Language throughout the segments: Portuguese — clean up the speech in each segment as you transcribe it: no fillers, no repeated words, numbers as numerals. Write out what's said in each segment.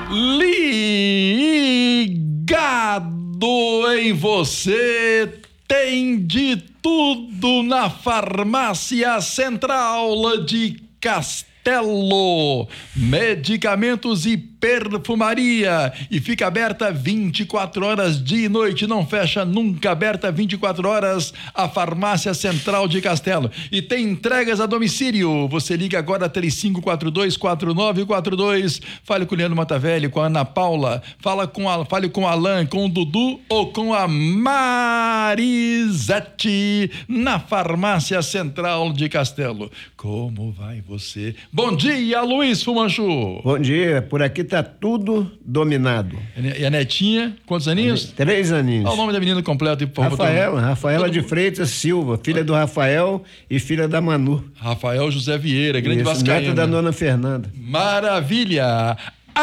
Ligado em você, tem de tudo na Farmácia Central de Castelo, medicamentos e perfumaria, e fica aberta 24 horas dia e noite, não fecha nunca, aberta 24 horas a Farmácia Central de Castelo, e tem entregas a domicílio. Você liga agora 3542-4942, fale com o Leandro Matavelli, com a Ana Paula, fale com o Alan, com o Dudu ou com a Marisete na Farmácia Central de Castelo. Como vai você? Bom dia, Luiz Fumanchu. Bom dia, por aqui tá tudo dominado. E a netinha, quantos aninhos? 3 aninhos. Olha o nome da menina completo. Rafaela de Freitas Silva, filha do Rafael e filha da Manu. Rafael José Vieira, grande vascaíno. Neta da dona Fernanda. Maravilha!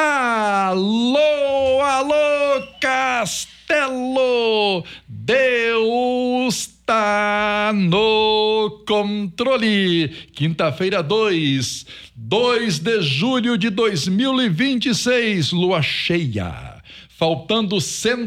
Alô, alô, Castelo! Deus está no controle. Quinta-feira, 2 de julho de 2026, lua cheia. Faltando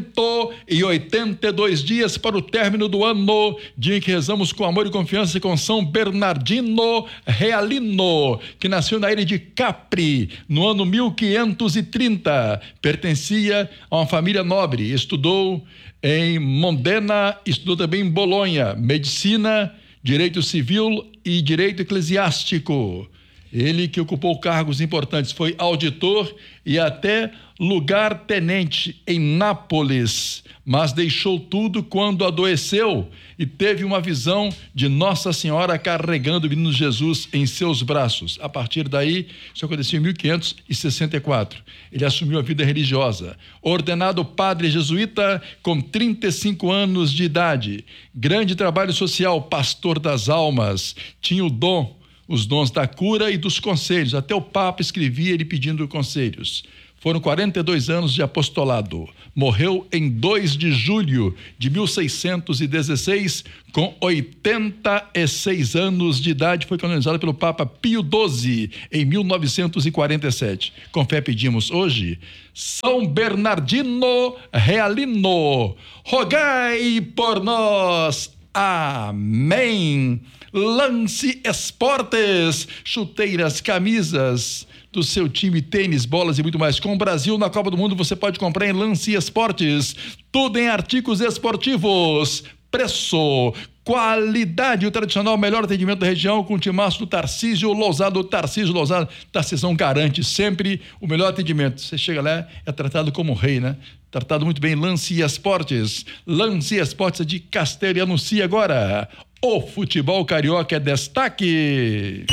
182 dias para o término do ano, dia em que rezamos com amor e confiança com São Bernardino Realino, que nasceu na ilha de Capri, no ano 1530. Pertencia a uma família nobre, estudou em Modena, estudou também em Bolonha, medicina, direito civil e direito eclesiástico. Ele que ocupou cargos importantes, foi auditor e até lugar-tenente em Nápoles, mas deixou tudo quando adoeceu e teve uma visão de Nossa Senhora carregando o menino Jesus em seus braços. A partir daí, isso aconteceu em 1564. Ele assumiu a vida religiosa, ordenado padre jesuíta com 35 anos de idade. Grande trabalho social, pastor das almas, tinha os dons da cura e dos conselhos. Até o Papa escrevia ele pedindo conselhos. Foram 42 anos de apostolado. Morreu em 2 de julho de 1616, com 86 anos de idade. Foi canonizado pelo Papa Pio XII em 1947. Com fé pedimos hoje, São Bernardino Realino, rogai por nós. Amém. Lance Esportes, chuteiras, camisas do seu time, tênis, bolas e muito mais. Com o Brasil na Copa do Mundo, você pode comprar em Lance Esportes. Tudo em artigos esportivos. Preço, qualidade, o tradicional melhor atendimento da região, com o timaço do Tarcísio Lousado. Tarcísio garante sempre o melhor atendimento. Você chega lá, é tratado como rei, né? Tratado muito bem. Lance Esportes. Lance Esportes de Castelo, e anuncia agora. O futebol carioca é destaque.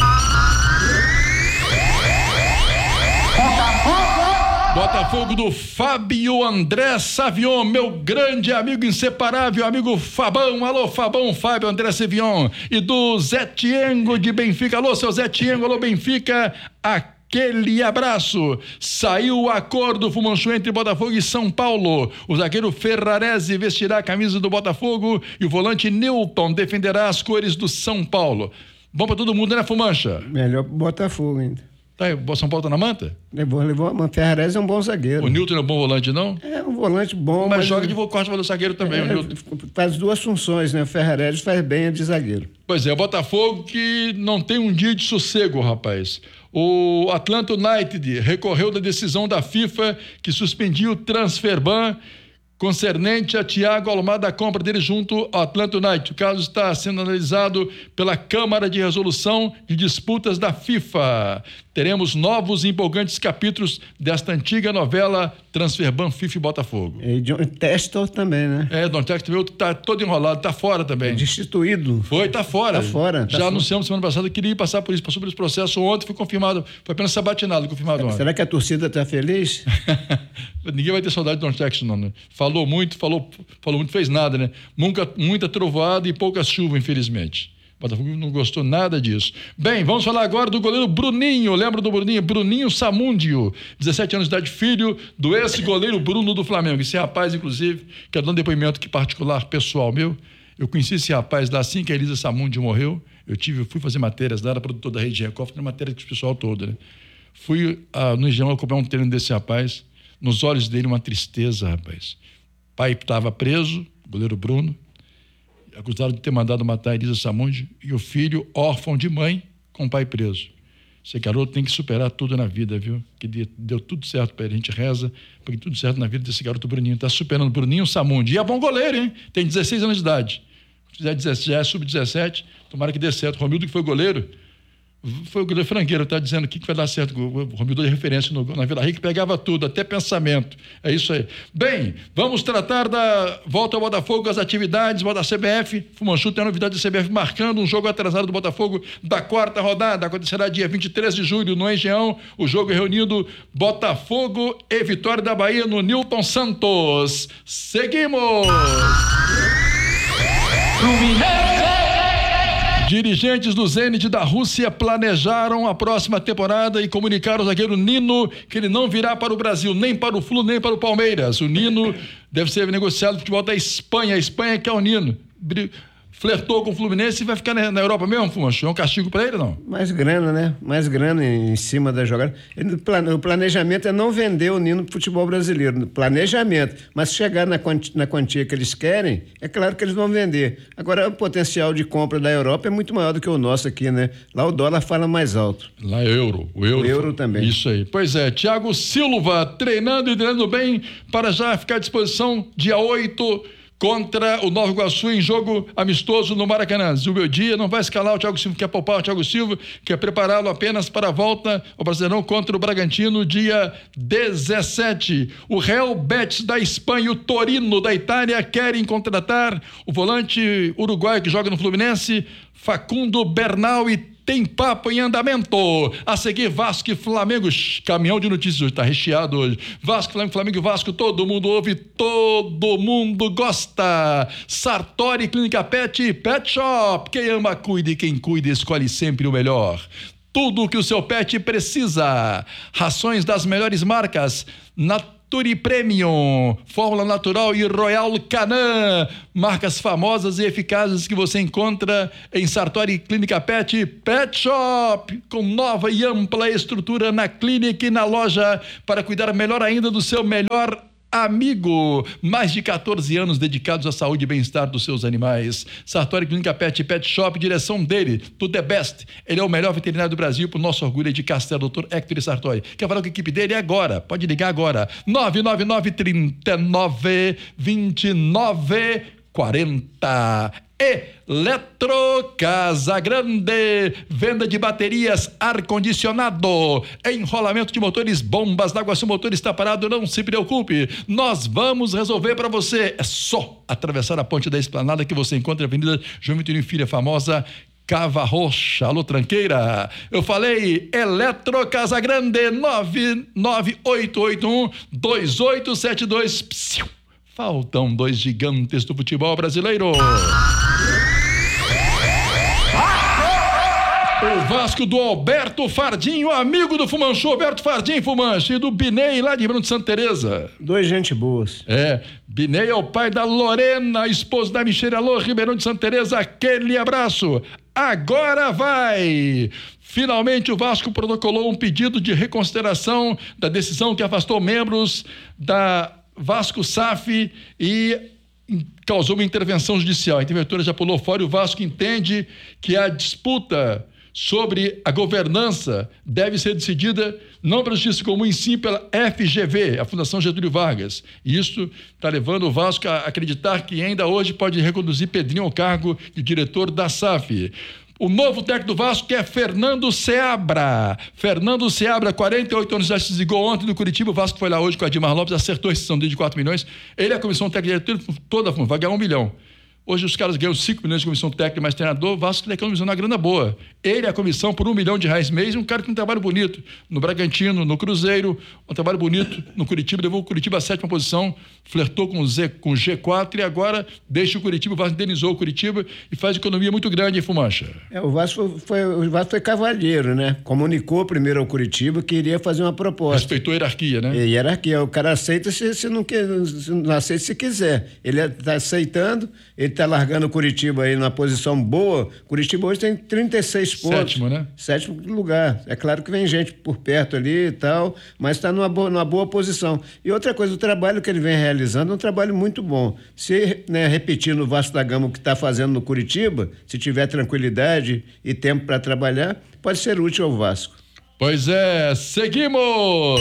Botafogo do Fábio André Savion, meu grande amigo inseparável, amigo Fabão. Alô, Fabão, Fábio André Savion. E do Zé Tiengo de Benfica. Alô, seu Zé Tiengo, alô, Benfica. Aquele abraço. Saiu o acordo, Fumanchu, entre Botafogo e São Paulo. O zagueiro Ferrarese vestirá a camisa do Botafogo e o volante Newton defenderá as cores do São Paulo. Bom pra todo mundo, né, Fumancha? Melhor pro Botafogo ainda. Tá, o São Paulo tá na manta? Levou, o Ferrarese é um bom zagueiro. O Newton é um bom volante, não? É um volante bom, mas joga de corte do zagueiro também, o Newton. Faz duas funções, né? O Ferrarese faz bem de zagueiro. Pois é, o Botafogo que não tem um dia de sossego, rapaz. O Atlanta United recorreu da decisão da FIFA que suspendia o transferban concernente a Thiago Almada, a compra dele junto ao Atlanta United. O caso está sendo analisado pela Câmara de Resolução de Disputas da FIFA. Teremos novos e empolgantes capítulos desta antiga novela Transferban FIFA e Botafogo. E John Textor também, né? John Textor está todo enrolado, está fora também. Destituído. Está fora. Está fora. Já anunciamos semana passada que queria passar por isso, passou por esse processo ontem, foi confirmado, foi apenas sabatinado, confirmado ontem. Será que a torcida está feliz? Ninguém vai ter saudade de John Textor, não, né? Falou muito, fez nada, né? Muita trovoada e pouca chuva, infelizmente. O Botafogo não gostou nada disso. Bem, vamos falar agora do goleiro Bruninho. Lembra do Bruninho? Bruninho Samundio, 17 anos de idade, filho do ex-goleiro Bruno do Flamengo. Esse rapaz, inclusive, que é dando depoimento que particular, pessoal meu. Eu conheci esse rapaz lá assim que a Elisa Samundio morreu. Eu fui fazer matérias lá, era produtor da Rede Record, fazendo matéria com o pessoal todo, né? Fui no Engenhão acompanhar um treino desse rapaz. nos olhos dele uma tristeza, rapaz. O pai estava preso, o goleiro Bruno, acusado de ter mandado matar a Elisa Samundi, e o filho órfão de mãe com o pai preso. Esse garoto tem que superar tudo na vida, viu? Que deu tudo certo para ele. A gente reza porque tudo certo na vida desse garoto Bruninho. Está superando o Bruninho Samundi. E é bom goleiro, hein? Tem 16 anos de idade. Se fizer 17, já é sub-17, tomara que dê certo. O Romildo, que foi goleiro, foi o goleiro frangueiro, está dizendo aqui que vai dar certo. O Romildo de referência na Vila Rica, pegava tudo, até pensamento. É isso aí. Bem, vamos tratar da volta ao Botafogo, as atividades da CBF. Fumanchu tem a novidade da CBF marcando um jogo atrasado do Botafogo da 4ª rodada. Acontecerá dia 23 de julho no Engenhão. O jogo reunindo Botafogo e Vitória da Bahia no Newton Santos. Seguimos! Dirigentes do Zenit da Rússia planejaram a próxima temporada e comunicaram ao zagueiro Nino que ele não virá para o Brasil, nem para o Flu, nem para o Palmeiras. O Nino deve ser negociado no futebol da Espanha. A Espanha quer o Nino. Flertou com o Fluminense e vai ficar na Europa mesmo, Fumanchu? É um castigo para ele, não? Mais grana, né? Mais grana em cima da jogada. O planejamento é não vender o Nino pro futebol brasileiro. Planejamento. Mas chegar na quantia que eles querem, é claro que eles vão vender. Agora, o potencial de compra da Europa é muito maior do que o nosso aqui, né? Lá o dólar fala mais alto. Lá é euro. O euro também. Isso aí. Pois é, Thiago Silva treinando e treinando bem para já ficar à disposição dia 8 contra o Nova Iguaçu em jogo amistoso no Maracanã. Zubeldia não vai escalar o Thiago Silva, quer poupar o Thiago Silva, quer prepará-lo apenas para a volta ao Brasileirão contra o Bragantino, dia 17. O Real Betis da Espanha e o Torino da Itália querem contratar o volante uruguaio que joga no Fluminense, Facundo Bernal, e tem papo em andamento. A seguir, Vasco e Flamengo. Caminhão de notícias hoje, tá recheado hoje. Vasco, Flamengo e Vasco, todo mundo ouve, todo mundo gosta. Sartori, Clínica Pet e Pet Shop. Quem ama, cuide. Quem cuida, escolhe sempre o melhor. Tudo o que o seu pet precisa. Rações das melhores marcas. Naturi Premium, Fórmula Natural e Royal Canin, marcas famosas e eficazes que você encontra em Sartori Clínica Pet Pet Shop, com nova e ampla estrutura na clínica e na loja para cuidar melhor ainda do seu melhor amigo. Mais de 14 anos dedicados à saúde e bem-estar dos seus animais. Sartori Clínica Pet Pet Shop, direção dele, do The Best. Ele é o melhor veterinário do Brasil, por nosso orgulho de Castelo, Dr. Héctor Sartori. Quer falar com a equipe dele? É agora. Pode ligar agora. 999-39-29-40. Eletro Casa Grande, venda de baterias, ar-condicionado, enrolamento de motores, bombas d'água. Se o motor está parado, não se preocupe, nós vamos resolver para você. É só atravessar a ponte da Esplanada que você encontra a Avenida João Vitorino Filho, a famosa Cava Roxa. Alô, tranqueira, eu falei. Eletro Casa Grande, 99881-2872. Faltam 2 gigantes do futebol brasileiro. O Vasco do Alberto Fardinho, amigo do Fumanchu, Alberto Fardinho, Fumanchu, e do Binei, lá de Ribeirão de Santa Teresa. Dois gente boas. Binei é o pai da Lorena, esposa da Michele. Alô, Ribeirão de Santa Teresa, aquele abraço. Agora vai! Finalmente o Vasco protocolou um pedido de reconsideração da decisão que afastou membros da Vasco SAF e causou uma intervenção judicial. A interventora já pulou fora e o Vasco entende que a disputa sobre a governança deve ser decidida não pela Justiça Comum, e sim pela FGV, a Fundação Getúlio Vargas. E isso está levando o Vasco a acreditar que ainda hoje pode reconduzir Pedrinho ao cargo de diretor da SAF. O novo técnico do Vasco é Fernando Seabra. Fernando Seabra, 48 anos, já se desligou ontem do Curitiba. O Vasco foi lá hoje com a Admar Lopes, acertou a rescisão dele de 4 milhões. Ele é a comissão técnica toda, vai ganhar 1 milhão. Hoje os caras ganham 5 milhões de comissão técnica, mais treinador. O Vasco está economizando uma grana boa. Ele é a comissão por R$1 milhão mês, um cara que tem um trabalho bonito no Bragantino, no Cruzeiro, um trabalho bonito no Curitiba, levou o Curitiba à 7ª posição, flertou com o G4 e agora deixa o Curitiba. O Vasco indenizou o Curitiba e faz economia muito grande em Fumancha. O Vasco foi cavalheiro, né? Comunicou primeiro ao Curitiba que iria fazer uma proposta. Respeitou a hierarquia, né? Hierarquia. O cara aceita se não aceita se quiser. Ele está aceitando, ele tá largando o Curitiba aí numa posição boa. Curitiba hoje tem 36 pontos. Sétimo, né? Sétimo lugar. É claro que vem gente por perto ali e tal, mas está numa boa posição. E outra coisa, o trabalho que ele vem realizando é um trabalho muito bom. Se, né, repetir no Vasco da Gama o que está fazendo no Curitiba, se tiver tranquilidade e tempo para trabalhar, pode ser útil ao Vasco. Pois é, seguimos!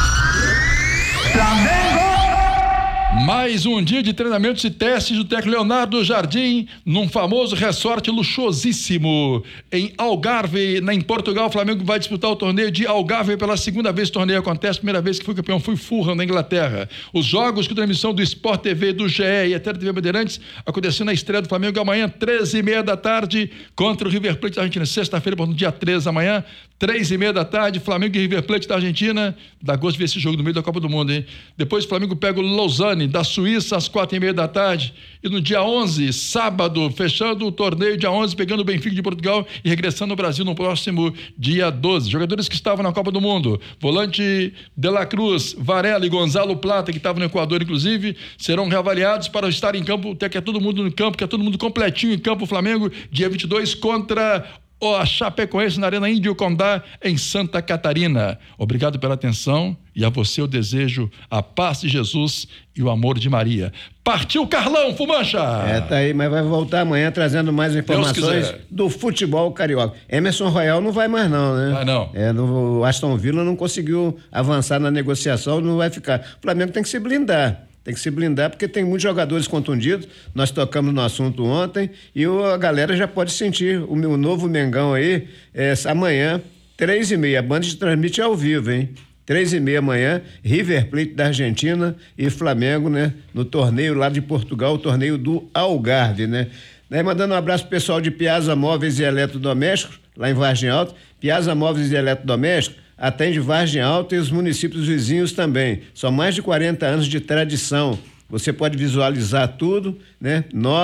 Mais um dia de treinamentos e testes do técnico Leonardo Jardim num famoso resort luxuosíssimo em Algarve, em Portugal. O Flamengo vai disputar o torneio de Algarve pela segunda vez que o torneio acontece. Primeira vez que foi campeão foi Fulham, na Inglaterra. Os jogos com transmissão do Sport TV, do GE e até da TV Bandeirantes acontecendo na estreia do Flamengo amanhã, 13h30 da tarde, contra o River Plate da Argentina. Sexta-feira, no dia 13 amanhã, 3h30 da tarde, Flamengo e River Plate da Argentina. Dá gosto de ver esse jogo no meio da Copa do Mundo, hein? Depois o Flamengo pega o Lausanne da Suíça às 4h30 da tarde. E no dia 11, sábado, fechando o torneio, dia 11, pegando o Benfica de Portugal e regressando ao Brasil no próximo dia 12. Jogadores que estavam na Copa do Mundo, volante De La Cruz, Varela e Gonzalo Plata, que estavam no Equador, inclusive, serão reavaliados para estar em campo, até que é todo mundo no campo, que é todo mundo completinho em campo. O Flamengo, dia 22, contra a Chapecoense na Arena Índio Condá, em Santa Catarina. Obrigado pela atenção e a você eu desejo a paz de Jesus e o amor de Maria. Partiu Carlão, Fumancha! Tá aí, mas vai voltar amanhã trazendo mais informações do futebol carioca. Emerson Royal não vai mais não, né? Vai não. O Aston Villa não conseguiu avançar na negociação, não vai ficar. O Flamengo tem que se blindar. Tem que se blindar porque tem muitos jogadores contundidos. Nós tocamos no assunto ontem e a galera já pode sentir o meu novo Mengão aí, amanhã, 3h30. A Band transmite ao vivo, hein? 3h30 amanhã, River Plate da Argentina e Flamengo, né? No torneio lá de Portugal, o torneio do Algarve, né? Mandando um abraço pro pessoal de Piazza Móveis e Eletrodomésticos, lá em Vargem Alta. Piazza Móveis e Eletrodomésticos atende Vargem Alta e os municípios vizinhos também. São mais de 40 anos de tradição. Você pode visualizar tudo, né?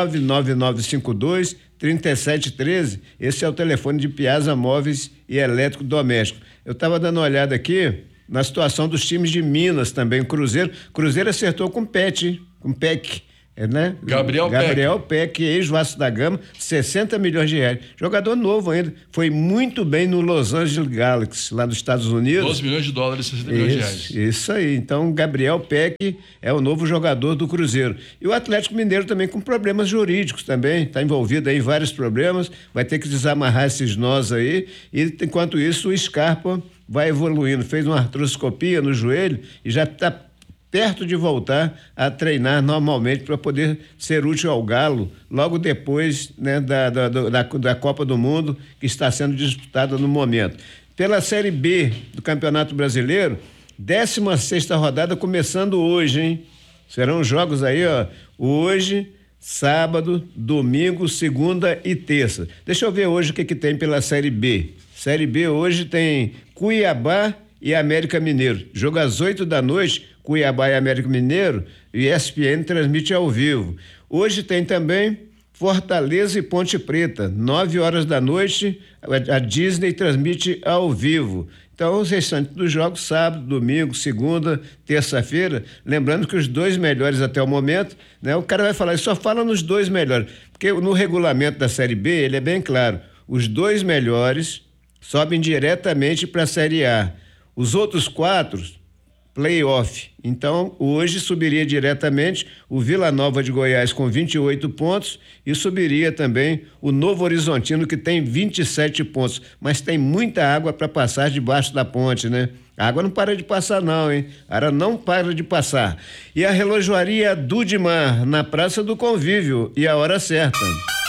99952-3713. Esse é o telefone de Piazza Móveis e Eletrodomésticos. Eu estava dando uma olhada aqui na situação dos times de Minas também. Cruzeiro acertou com o PEC. Né? Gabriel Peck, ex-Vasco da Gama, 60 milhões de reais. Jogador novo ainda. Foi muito bem no Los Angeles Galaxy, lá nos Estados Unidos. 12 milhões de dólares, 60 milhões de reais. Isso aí. Então, Gabriel Peck é o novo jogador do Cruzeiro. E o Atlético Mineiro também com problemas jurídicos também. Está envolvido aí em vários problemas. Vai ter que desamarrar esses nós aí. E, enquanto isso, o Scarpa vai evoluindo. Fez uma artroscopia no joelho e já está perto de voltar a treinar normalmente para poder ser útil ao Galo logo depois, né, da Copa do Mundo que está sendo disputada no momento. Pela Série B do Campeonato Brasileiro, 16ª rodada começando hoje, hein? Serão jogos aí, ó, hoje, sábado, domingo, segunda e terça. Deixa eu ver hoje o que tem pela Série B. Série B hoje tem Cuiabá e América Mineiro. Jogo às 8h, Cuiabá e América Mineiro, e ESPN transmite ao vivo. Hoje tem também Fortaleza e Ponte Preta, 9h, a Disney transmite ao vivo. Então, os restantes dos jogos, sábado, domingo, segunda, terça-feira, lembrando que os 2 melhores até o momento, né? O cara vai falar, ele só fala nos 2 melhores, porque no regulamento da Série B, ele é bem claro, os 2 melhores sobem diretamente para a Série A. Os outros 4, play-off. Então, hoje subiria diretamente o Vila Nova de Goiás com 28 pontos e subiria também o Novo Horizontino, que tem 27 pontos. Mas tem muita água para passar debaixo da ponte, né? A água não para de passar não, hein? A água não para de passar. E a relojoaria Dudimar, na Praça do Convívio, e a hora certa.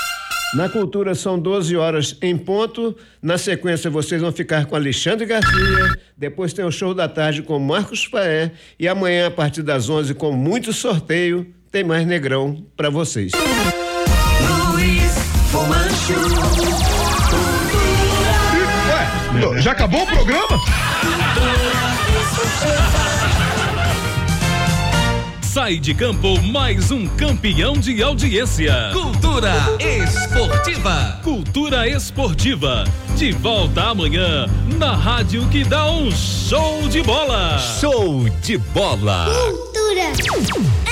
Na Cultura são 12h em ponto. Na sequência vocês vão ficar com Alexandre Garcia. Depois tem o show da tarde com Marcos Paé. E amanhã, a partir das 11h, com muito sorteio, tem mais Negrão para vocês. Luiz Fumanchu. Ué, já acabou o programa? Sai de campo mais um campeão de audiência. Cultura Esportiva. Cultura Esportiva. De volta amanhã na rádio que dá um show de bola. Show de bola. Cultura.